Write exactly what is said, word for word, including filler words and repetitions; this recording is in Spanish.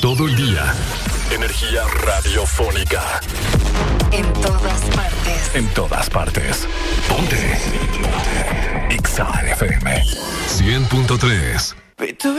todo el día. Energía radiofónica. En todas partes. En todas partes. Ponte. Ponte. X A F M cien punto tres.